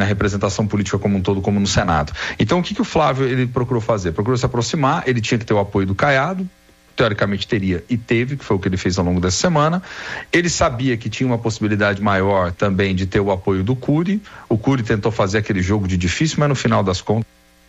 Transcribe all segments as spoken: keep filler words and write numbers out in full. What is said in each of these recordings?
na representação política como um todo, como no Senado. Então, o que, que o Flávio ele procurou fazer? Procurou se aproximar, ele tinha que ter o apoio do Caiado, teoricamente teria e teve, que foi o que ele fez ao longo dessa semana. Ele sabia que tinha uma possibilidade maior também de ter o apoio do Cury. O Cury tentou fazer aquele jogo de difícil, mas no final das contas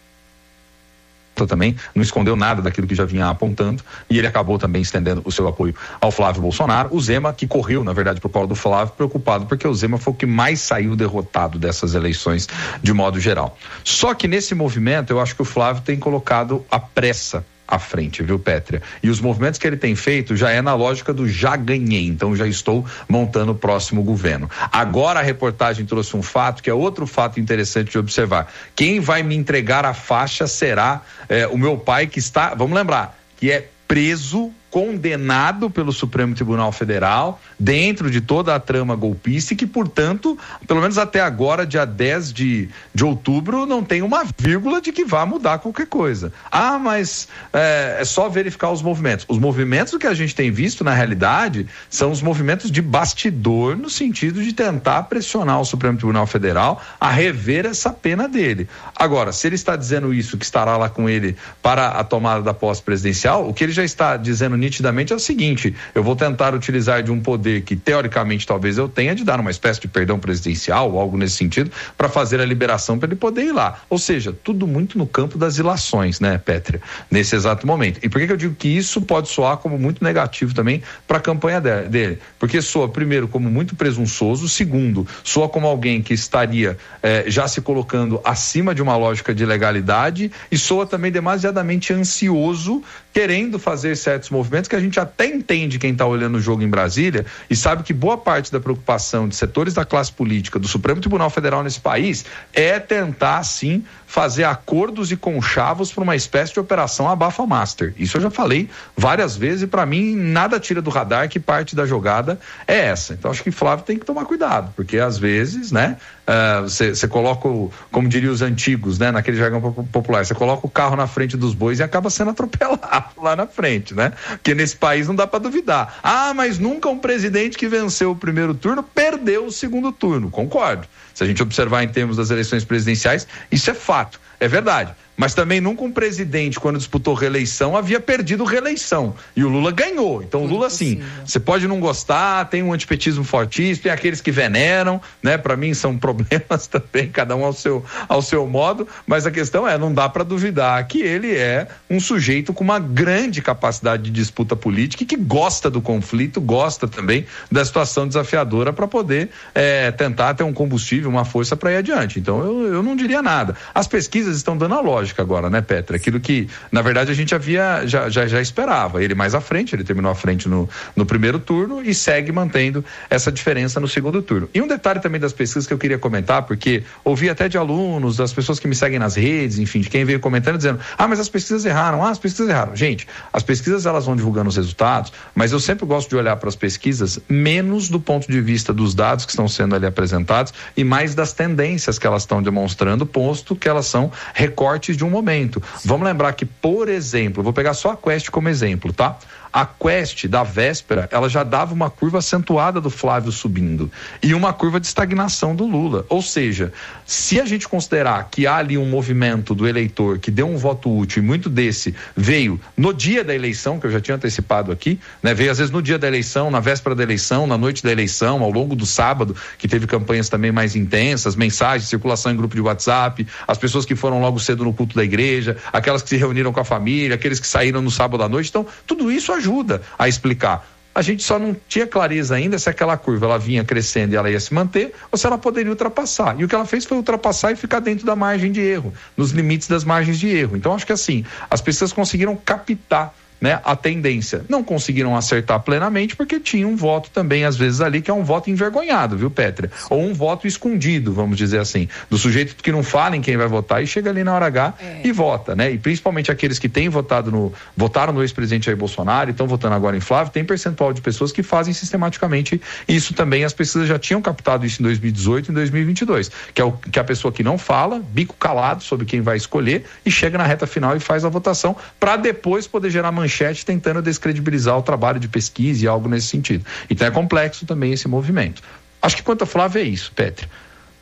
também não escondeu nada daquilo que já vinha apontando, e ele acabou também estendendo o seu apoio ao Flávio Bolsonaro. O Zema, que correu, na verdade, pro colo do Flávio, preocupado, porque o Zema foi o que mais saiu derrotado dessas eleições, de modo geral. Só que nesse movimento, eu acho que o Flávio tem colocado a pressa à frente, viu, Pétria? E os movimentos que ele tem feito já é na lógica do já ganhei, então já estou montando o próximo governo. Agora a reportagem trouxe um fato que é outro fato interessante de observar. Quem vai me entregar a faixa será é, o meu pai, que está, vamos lembrar, que é preso, condenado pelo Supremo Tribunal Federal, dentro de toda a trama golpista, e que, portanto, pelo menos até agora, dia dez de outubro, não tem uma vírgula de que vá mudar qualquer coisa. Ah, mas é, é só verificar os movimentos. Os movimentos que a gente tem visto, na realidade, são os movimentos de bastidor, no sentido de tentar pressionar o Supremo Tribunal Federal a rever essa pena dele. Agora, se ele está dizendo isso, que estará lá com ele para a tomada da posse presidencial, o que ele já está dizendo nitidamente é o seguinte: eu vou tentar utilizar de um poder que teoricamente talvez eu tenha, de dar uma espécie de perdão presidencial ou algo nesse sentido, para fazer a liberação para ele poder ir lá. Ou seja, tudo muito no campo das ilações, né, Pétria, nesse exato momento. E por que que eu digo que isso pode soar como muito negativo também para a campanha dele? Porque soa, primeiro, como muito presunçoso; segundo, soa como alguém que estaria eh, já se colocando acima de uma lógica de legalidade, e soa também demasiadamente ansioso, querendo fazer certos movimentos que a gente até entende quem está olhando o jogo em Brasília e sabe que boa parte da preocupação de setores da classe política do Supremo Tribunal Federal nesse país é tentar, sim, fazer acordos e conchavos para uma espécie de operação abafa master. Isso eu já falei várias vezes e, para mim, nada tira do radar que parte da jogada é essa. Então acho que Flávio tem que tomar cuidado, porque às vezes, né, você uh, coloca o, como diriam os antigos, né, naquele jargão popular, você coloca o carro na frente dos bois e acaba sendo atropelado lá na frente, né? Porque nesse país não dá para duvidar. Ah, mas nunca um presidente que venceu o primeiro turno perdeu o segundo turno. Concordo. Se a gente observar em termos das eleições presidenciais, isso é fato, é verdade. Mas também nunca um presidente, quando disputou reeleição, havia perdido reeleição. E o Lula ganhou. Então o Lula, assim, você pode não gostar, tem um antipetismo fortíssimo, tem aqueles que veneram, né? Para mim são problemas também, cada um ao seu, ao seu modo, mas a questão é, não dá para duvidar que ele é um sujeito com uma grande capacidade de disputa política e que gosta do conflito, gosta também da situação desafiadora para poder é, tentar ter um combustível, uma força para ir adiante. Então eu, eu não diria nada. As pesquisas estão dando a lógica agora, né, Petra? Aquilo que, na verdade, a gente havia, já, já, já esperava. Ele mais à frente, ele terminou à frente no, no primeiro turno e segue mantendo essa diferença no segundo turno. E um detalhe também das pesquisas que eu queria comentar, porque ouvi até de alunos, das pessoas que me seguem nas redes, enfim, de quem veio comentando, dizendo, ah, mas as pesquisas erraram, ah, as pesquisas erraram. Gente, as pesquisas, elas vão divulgando os resultados, mas eu sempre gosto de olhar para as pesquisas menos do ponto de vista dos dados que estão sendo ali apresentados e mais das tendências que elas estão demonstrando, posto que elas são recortes de um momento. Vamos lembrar que, por exemplo, vou pegar só a Quest como exemplo, tá? A Quest da véspera, ela já dava uma curva acentuada do Flávio subindo e uma curva de estagnação do Lula. Ou seja, se a gente considerar que há ali um movimento do eleitor que deu um voto útil, e muito desse veio no dia da eleição, que eu já tinha antecipado aqui, né? Veio às vezes no dia da eleição, na véspera da eleição, na noite da eleição, ao longo do sábado, que teve campanhas também mais intensas, mensagens, circulação em grupo de WhatsApp, as pessoas que foram logo cedo no culto da igreja, aquelas que se reuniram com a família, aqueles que saíram no sábado à noite. Então, tudo isso ajuda ajuda a explicar. A gente só não tinha clareza ainda se aquela curva ela vinha crescendo e ela ia se manter ou se ela poderia ultrapassar. E o que ela fez foi ultrapassar e ficar dentro da margem de erro, nos limites das margens de erro. Então acho que assim, as pessoas conseguiram captar, né, a tendência. Não conseguiram acertar plenamente porque tinha um voto também, às vezes, ali, que é um voto envergonhado, viu, Pétria? Ou um voto escondido, vamos dizer assim, do sujeito que não fala em quem vai votar e chega ali na hora H é. e vota, né? E principalmente aqueles que têm votado no, votaram no ex-presidente Jair Bolsonaro e estão votando agora em Flávio, tem percentual de pessoas que fazem sistematicamente isso também. As pesquisas já tinham captado isso em dois mil e dezoito e em dois mil e vinte e dois, que é o que a pessoa que não fala, bico calado sobre quem vai escolher e chega na reta final e faz a votação para depois poder gerar manchete tentando descredibilizar o trabalho de pesquisa e algo nesse sentido. Então é complexo também esse movimento. Acho que quanto a Flávio é isso, Pétria.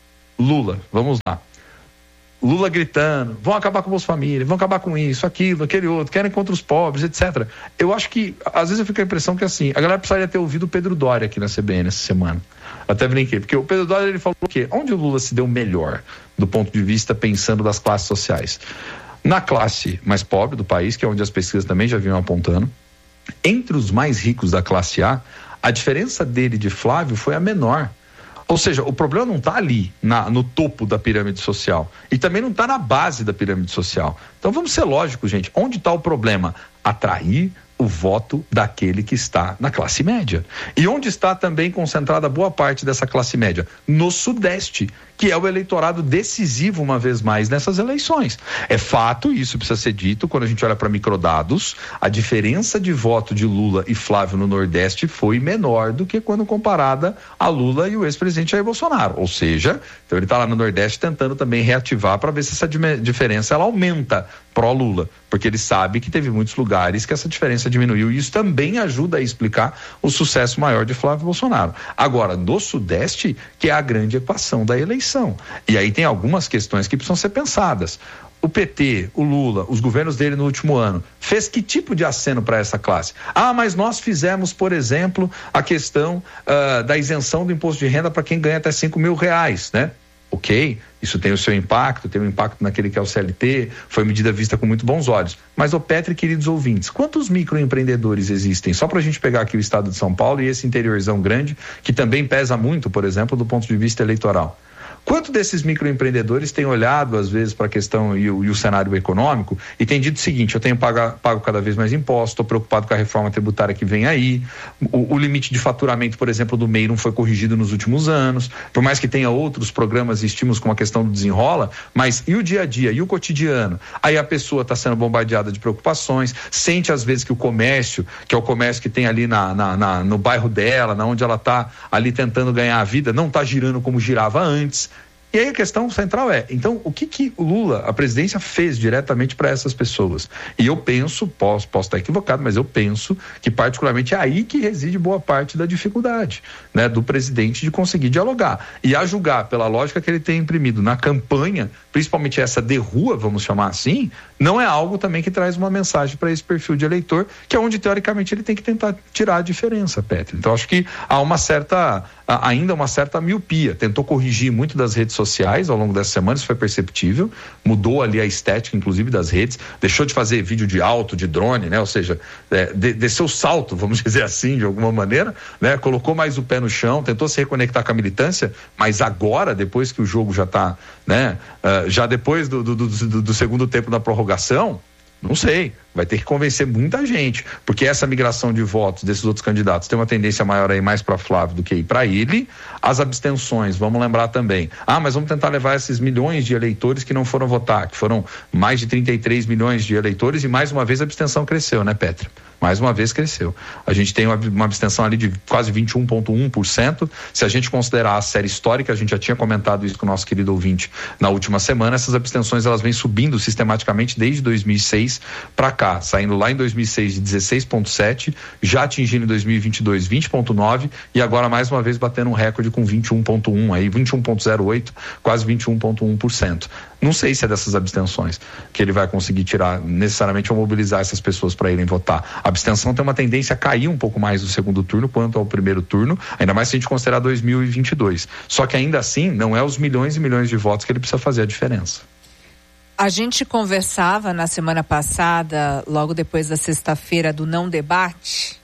Lula, vamos lá. Lula gritando, vão acabar com a Bolsa Família, vão acabar com isso, aquilo, aquele outro, querem contra os pobres, etcétera. Eu acho que, às vezes eu fico com a impressão que assim, a galera precisaria ter ouvido o Pedro Doria aqui na C B N essa semana. Até brinquei, porque o Pedro Doria, ele falou o quê? Onde o Lula se deu melhor, do ponto de vista pensando das classes sociais? Na classe mais pobre do país, que é onde as pesquisas também já vinham apontando, entre os mais ricos da classe A, a diferença dele de Flávio foi a menor. Ou seja, o problema não está ali, na, no topo da pirâmide social. E também não está na base da pirâmide social. Então vamos ser lógicos, gente. Onde está o problema? Atrair o voto daquele que está na classe média. E onde está também concentrada boa parte dessa classe média? No Sudeste, que é o eleitorado decisivo, uma vez mais, nessas eleições. É fato, isso precisa ser dito, quando a gente olha para microdados, a diferença de voto de Lula e Flávio no Nordeste foi menor do que quando comparada a Lula e o ex-presidente Jair Bolsonaro. Ou seja, então ele está lá no Nordeste tentando também reativar para ver se essa diferença ela aumenta pró-Lula, porque ele sabe que teve muitos lugares que essa diferença diminuiu, e isso também ajuda a explicar o sucesso maior de Flávio Bolsonaro. Agora, no Sudeste, que é a grande equação da eleição. E aí tem algumas questões que precisam ser pensadas. O P T, o Lula, os governos dele no último ano, fez que tipo de aceno para essa classe? Ah, mas nós fizemos, por exemplo, a questão uh, da isenção do imposto de renda para quem ganha até cinco mil reais, né? Ok, isso tem o seu impacto, tem um impacto naquele que é o C L T, foi medida vista com muito bons olhos. Mas, ô Petri, queridos ouvintes, quantos microempreendedores existem? Só para a gente pegar aqui o estado de São Paulo e esse interiorzão grande, que também pesa muito, por exemplo, do ponto de vista eleitoral. Quanto desses microempreendedores têm olhado, às vezes, para a questão e o, e o cenário econômico e tem dito o seguinte: eu tenho pago, pago cada vez mais impostos, estou preocupado com a reforma tributária que vem aí, o, o limite de faturamento, por exemplo, do M E I não foi corrigido nos últimos anos, por mais que tenha outros programas e estímulos como a questão do Desenrola, mas e o dia a dia, e o cotidiano? Aí a pessoa está sendo bombardeada de preocupações, sente às vezes que o comércio, que é o comércio que tem ali na, na, na, no bairro dela, na onde ela está ali tentando ganhar a vida, não está girando como girava antes. E aí a questão central é, então, o que que o Lula, a presidência, fez diretamente para essas pessoas? E eu penso, posso, posso estar equivocado, mas eu penso que particularmente é aí que reside boa parte da dificuldade, né, do presidente de conseguir dialogar. E a julgar pela lógica que ele tem imprimido na campanha, principalmente essa de rua, vamos chamar assim, não é algo também que traz uma mensagem para esse perfil de eleitor, que é onde teoricamente ele tem que tentar tirar a diferença, Petri. Então acho que há uma certa, ainda uma certa miopia. Tentou corrigir muito das redes sociais ao longo dessa semana, isso foi perceptível, mudou ali a estética, inclusive, das redes, deixou de fazer vídeo de alto, de drone, né? Ou seja, é, de, desceu o salto, vamos dizer assim, de alguma maneira, né? Colocou mais o pé no chão, tentou se reconectar com a militância, mas agora, depois que o jogo já está, né? Uh, já depois do, do, do, do segundo tempo da prorrogação, não sei, vai ter que convencer muita gente, porque essa migração de votos desses outros candidatos tem uma tendência maior aí mais para Flávio do que ir para ele. As abstenções, vamos lembrar também, ah, mas vamos tentar levar esses milhões de eleitores que não foram votar, que foram mais de trinta e três milhões de eleitores, e mais uma vez a abstenção cresceu, né, Petra? Mais uma vez cresceu. A gente tem uma, uma abstenção ali de quase vinte e um vírgula um por cento. Se a gente considerar a série histórica, a gente já tinha comentado isso com o nosso querido ouvinte na última semana, essas abstenções elas vêm subindo sistematicamente desde dois mil e seis para cá, saindo lá em dois mil e seis de dezesseis vírgula sete, já atingindo em dois mil e vinte e dois vinte vírgula nove e agora mais uma vez batendo um recorde com vinte e um vírgula um, aí vinte e um vírgula zero oito, quase vinte e um vírgula um por cento. Não sei se é dessas abstenções que ele vai conseguir tirar necessariamente ou mobilizar essas pessoas para irem votar. A abstenção tem uma tendência a cair um pouco mais no segundo turno quanto ao primeiro turno, ainda mais se a gente considerar dois mil e vinte e dois. Só que ainda assim não é os milhões e milhões de votos que ele precisa fazer a diferença. A gente conversava na semana passada, logo depois da sexta-feira do não debate,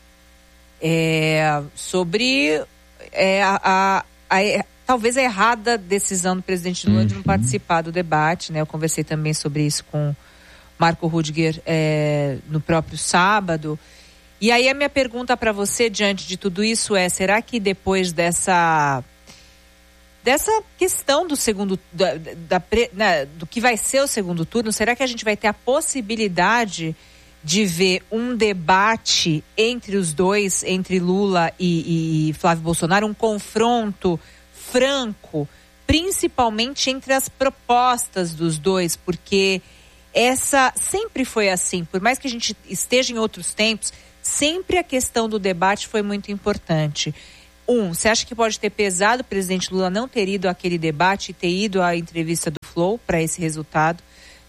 é, sobre é, a, a, a, talvez a errada decisão do presidente Lula uhum. de não participar do debate, né? Eu conversei também sobre isso com Marco Rudiger é, no próprio sábado. E aí a minha pergunta para você diante de tudo isso é, será que depois dessa dessa questão do segundo da, da, né, do que vai ser o segundo turno, será que a gente vai ter a possibilidade de ver um debate entre os dois, entre Lula e, e Flávio Bolsonaro, um confronto franco, principalmente entre as propostas dos dois, porque essa sempre foi assim, por mais que a gente esteja em outros tempos, sempre a questão do debate foi muito importante. Um, você acha que pode ter pesado o presidente Lula não ter ido àquele debate e ter ido à entrevista do Flow para esse resultado?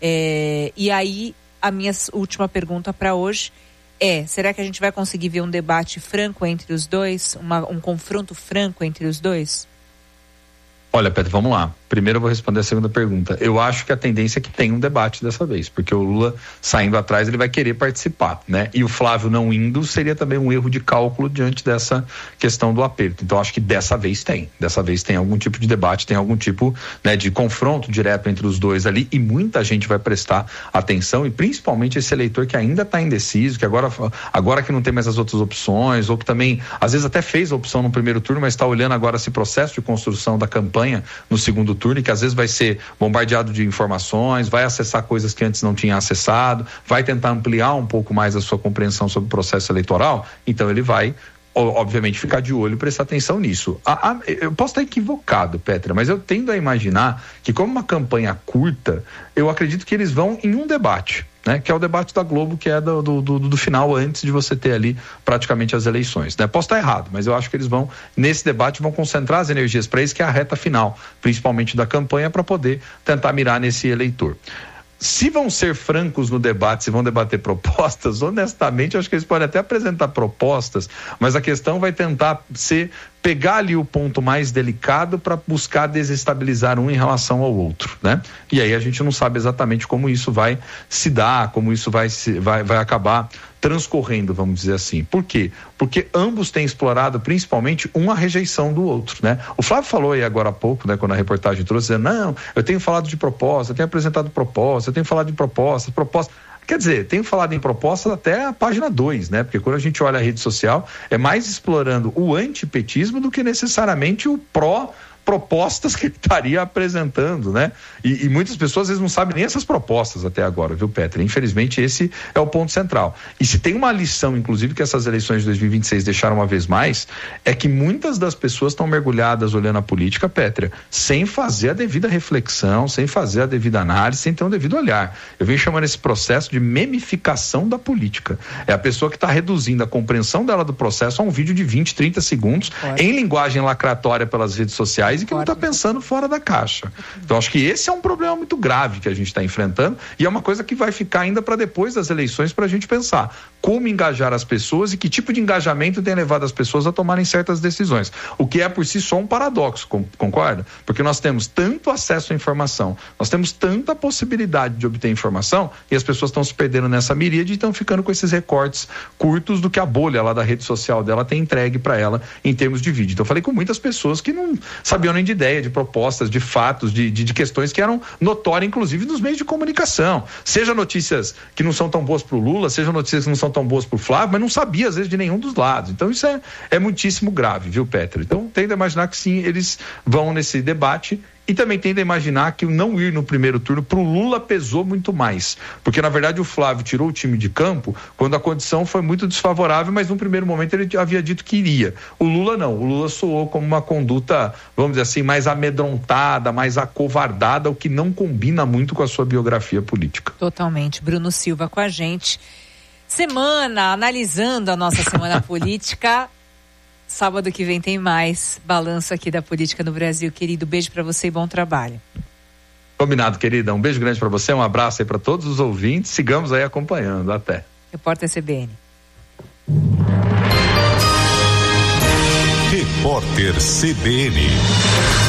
É, e aí, a minha última pergunta para hoje é, será que a gente vai conseguir ver um debate franco entre os dois? Uma, um confronto franco entre os dois? Olha, Pedro, vamos lá. Primeiro eu vou responder a segunda pergunta. Eu acho que a tendência é que tenha um debate dessa vez, porque o Lula saindo atrás, ele vai querer participar, né? E o Flávio não indo seria também um erro de cálculo diante dessa questão do aperto. Então acho que dessa vez tem. Dessa vez tem algum tipo de debate, tem algum tipo, né, de confronto direto entre os dois ali, e muita gente vai prestar atenção, e principalmente esse eleitor que ainda está indeciso, que agora, agora que não tem mais as outras opções, ou que também, às vezes até fez a opção no primeiro turno, mas está olhando agora esse processo de construção da campanha no segundo turno, que às vezes vai ser bombardeado de informações, vai acessar coisas que antes não tinha acessado, vai tentar ampliar um pouco mais a sua compreensão sobre o processo eleitoral, então ele vai, obviamente, ficar de olho e prestar atenção nisso. A, a, eu posso estar equivocado, Petra, mas eu tendo a imaginar que, como uma campanha curta, eu acredito que eles vão em um debate, né, que é o debate da Globo, que é do, do, do, do final, antes de você ter ali praticamente as eleições, né? Posso estar errado, mas eu acho que eles vão, nesse debate, vão concentrar as energias para isso, que é a reta final, principalmente da campanha, para poder tentar mirar nesse eleitor. Se vão ser francos no debate, se vão debater propostas, honestamente, eu acho que eles podem até apresentar propostas, mas a questão vai tentar ser pegar ali o ponto mais delicado para buscar desestabilizar um em relação ao outro, né? E aí a gente não sabe exatamente como isso vai se dar, como isso vai, se, vai, vai acabar transcorrendo, vamos dizer assim. Por quê? Porque ambos têm explorado principalmente uma rejeição do outro, né? O Flávio falou aí agora há pouco, né, quando a reportagem trouxe, dizendo, não, eu tenho falado de proposta, eu tenho apresentado proposta, eu tenho falado de proposta, proposta. Quer dizer, tenho falado em propostas até a página dois, né? Porque quando a gente olha a rede social, é mais explorando o antipetismo do que necessariamente o pró propostas que ele estaria apresentando, né? E, e muitas pessoas às vezes não sabem nem essas propostas até agora, viu, Petra? Infelizmente esse é o ponto central. E se tem uma lição, inclusive, que essas eleições de dois mil e vinte e seis deixaram uma vez mais, é que muitas das pessoas estão mergulhadas olhando a política, Petra, sem fazer a devida reflexão, sem fazer a devida análise, sem ter um devido olhar. Eu venho chamando esse processo de memificação da política. É a pessoa que está reduzindo a compreensão dela do processo a um vídeo de vinte, trinta segundos, Pode. em linguagem lacratória pelas redes sociais, e que não está pensando fora da caixa. Então acho que esse é um problema muito grave que a gente está enfrentando, e é uma coisa que vai ficar ainda para depois das eleições, para a gente pensar como engajar as pessoas e que tipo de engajamento tem levado as pessoas a tomarem certas decisões, o que é por si só um paradoxo, concorda? Porque nós temos tanto acesso à informação, nós temos tanta possibilidade de obter informação, e as pessoas estão se perdendo nessa miríade e estão ficando com esses recortes curtos do que a bolha lá da rede social dela tem entregue para ela em termos de vídeo. Então eu falei com muitas pessoas que não sabiam nem de ideia, de propostas, de fatos, de, de, de questões que eram notórias, inclusive nos meios de comunicação, seja notícias que não são tão boas para o Lula, seja notícias que não são tão boas para o Flávio, mas não sabia às vezes de nenhum dos lados. Então isso é, é muitíssimo grave, viu, Petra? Então tendo a imaginar que sim, eles vão nesse debate. E também tendo a imaginar que o não ir no primeiro turno para o Lula pesou muito mais, porque na verdade o Flávio tirou o time de campo quando a condição foi muito desfavorável, mas no primeiro momento ele havia dito que iria. O Lula não, o Lula soou como uma conduta, vamos dizer assim, mais amedrontada, mais acovardada, o que não combina muito com a sua biografia política. Totalmente. Bruno Silva com a gente. Semana, analisando a nossa semana política. Sábado que vem tem mais balanço aqui da política no Brasil, querido. Beijo pra você e bom trabalho. Combinado, querida. Um beijo grande pra você, um abraço aí pra todos os ouvintes. Sigamos aí acompanhando. Até. Repórter C B N. Repórter C B N.